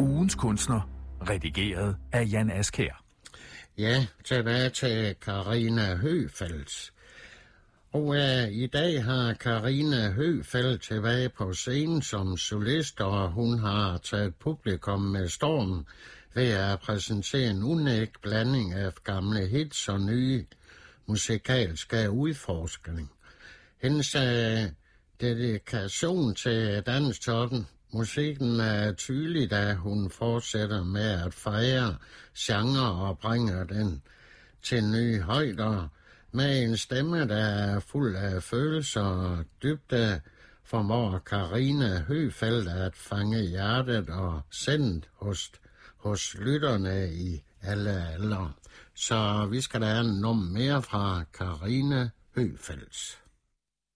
Ugens kunstner, redigeret af Jan Askjær. Ja, tilbage til Carina Høfeldt. Og i dag har Carina Høfeldt tilbage på scenen som solist, og hun har taget publikum med storm ved at præsentere en unik blanding af gamle hits og nye musikalske udforskning. Hendes dedikation til danstoppen. Musikken er tydelig, da hun fortsætter med at fejre genre og bringer den til nye højder. Med en stemme, der er fuld af følelser og dybde, formår Carina Høfeldt at fange hjertet og sindet hos lytterne i alle aldre. Så vi skal da have en nummer mere fra Carina Høfeldt.